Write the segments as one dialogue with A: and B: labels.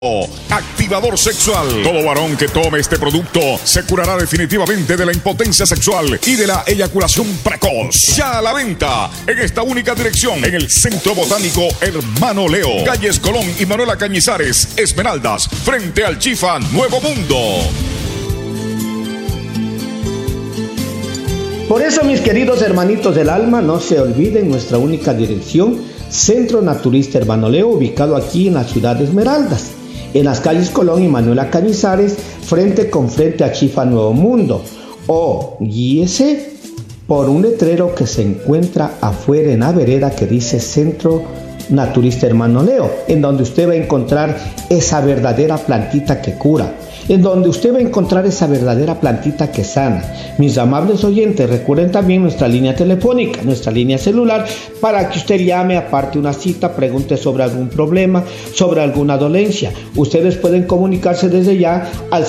A: Activador sexual. Todo varón que tome este producto se curará definitivamente de la impotencia sexual y de la eyaculación precoz. Ya a la venta en esta única dirección, en el Centro Botánico Hermano Leo, calles Colón y Manuela Cañizares, Esmeraldas, frente al Chifa Nuevo Mundo.
B: Por eso, mis queridos hermanitos del alma, no se olviden nuestra única dirección, Centro Naturista Hermano Leo, ubicado aquí en la ciudad de Esmeraldas, en las calles Colón y Manuela Cañizares, frente a Chifa Nuevo Mundo, o guíese por un letrero que se encuentra afuera en la vereda que dice Centro Naturista Hermano Leo, en donde usted va a encontrar esa verdadera plantita que cura, en donde usted va a encontrar esa verdadera plantita que sana. Mis amables oyentes, recuerden también nuestra línea telefónica, nuestra línea celular, para que usted llame, aparte una cita, pregunte sobre algún problema, sobre alguna dolencia. Ustedes pueden comunicarse desde ya al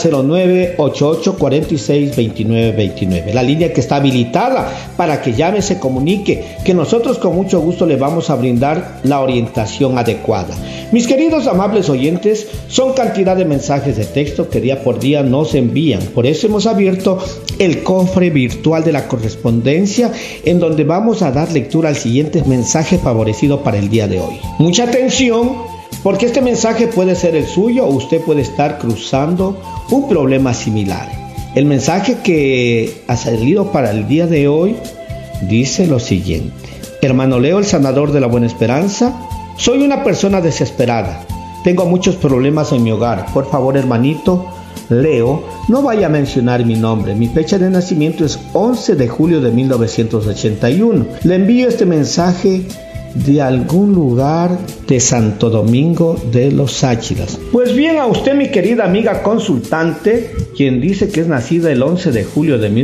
B: 0988-462929, la línea que está habilitada para que llame, se comunique, que nosotros con mucho gusto le vamos a brindar la orientación adecuada. Mis queridos amables oyentes, son cantidad de mensajes de texto que día por día nos envían. Por eso hemos abierto el cofre virtual de la correspondencia, en donde vamos a dar lectura al siguiente mensaje favorecido para el día de hoy. Mucha atención, porque este mensaje puede ser el suyo o usted puede estar cruzando un problema similar. El mensaje que ha salido para el día de hoy dice lo siguiente: Hermano Leo, el sanador de la buena esperanza, soy una persona desesperada. Tengo muchos problemas en mi hogar. Por favor, hermanito Leo, no vaya a mencionar mi nombre. Mi fecha de nacimiento es 11 de julio de 1981. Le envío este mensaje de algún lugar de Santo Domingo de los Áchilas. Pues bien, a usted, mi querida amiga consultante, quien dice que es nacida el 11 de julio de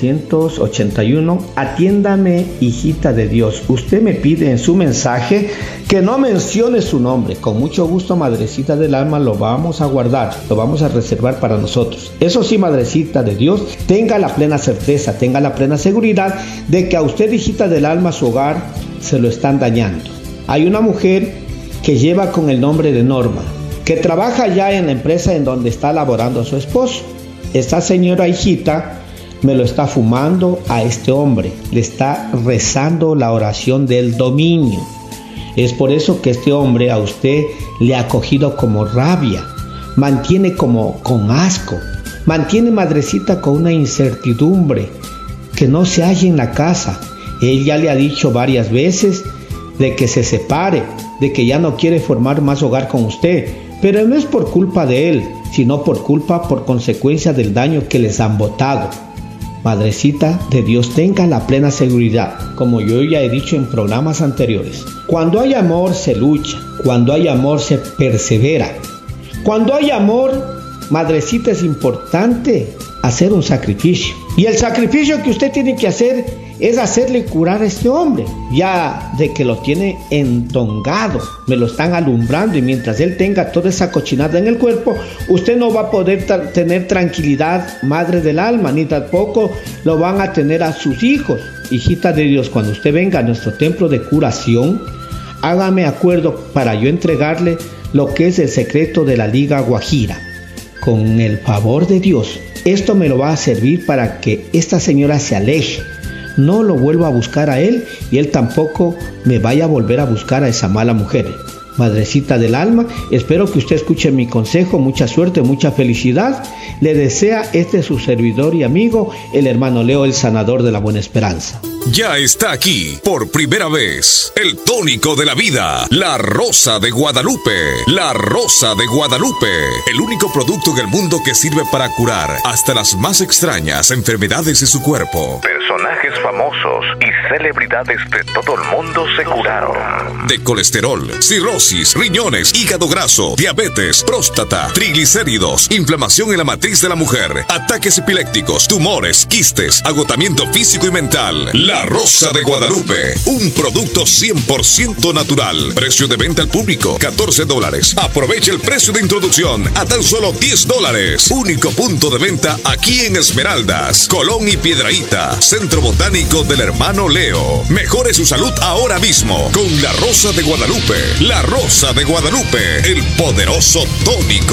B: 1981, atiéndame, hijita de Dios. Usted me pide en su mensaje que no mencione su nombre. Con mucho gusto, madrecita del alma, lo vamos a guardar, lo vamos a reservar para nosotros. Eso sí, madrecita de Dios, tenga la plena certeza, tenga la plena seguridad de que a usted, hijita del alma, su hogar se lo están dañando. Hay una mujer que lleva con el nombre de Norma, que trabaja ya en la empresa en donde está laborando su esposo. Esta señora hijita me lo está fumando a este hombre, le está rezando la oración del dominio. Es por eso que este hombre a usted le ha cogido como rabia, mantiene como con asco, mantiene, madrecita, con una incertidumbre, que no se halla en la casa. Él ya le ha dicho varias veces de que se separe, de que ya no quiere formar más hogar con usted, pero no es por culpa de él, sino por consecuencia del daño que les han botado. Madrecita de Dios, tenga la plena seguridad, como yo ya he dicho en programas anteriores. Cuando hay amor se lucha, cuando hay amor se persevera. Cuando hay amor, madrecita, es importante hacer un sacrificio. Y el sacrificio que usted tiene que hacer es hacerle curar a este hombre, ya de que lo tiene entongado, me lo están alumbrando, y mientras él tenga toda esa cochinada en el cuerpo, usted no va a poder tener tranquilidad, madre del alma, ni tampoco lo van a tener a sus hijos. Hijita de Dios, cuando usted venga a nuestro templo de curación, hágame acuerdo para yo entregarle lo que es el secreto de la Liga Guajira. Con el favor de Dios, esto me lo va a servir para que esta señora se aleje, no lo vuelva a buscar a él, y él tampoco me vaya a volver a buscar a esa mala mujer. Madrecita del alma, espero que usted escuche mi consejo. Mucha suerte, mucha felicidad le desea su servidor y amigo, el hermano Leo, el sanador de la buena esperanza.
A: Ya está aquí, por primera vez, el tónico de la vida, la Rosa de Guadalupe. La Rosa de Guadalupe, el único producto en el mundo que sirve para curar hasta las más extrañas enfermedades de su cuerpo.
C: Personajes famosos y celebridades de todo el mundo se curaron.
A: De colesterol, cirrosis, riñones, hígado graso, diabetes, próstata, triglicéridos, inflamación en la matriz de la mujer, ataques epilépticos, tumores, quistes, agotamiento físico y mental. La Rosa de Guadalupe, un producto 100% natural. Precio de venta al público, $14. Aprovecha el precio de introducción a tan solo $10. Único punto de venta aquí en Esmeraldas, Colón y Piedrahíta. Centro Botánico del Hermano Leo. Mejore su salud ahora mismo con la Rosa de Guadalupe. La Rosa de Guadalupe, el poderoso tónico.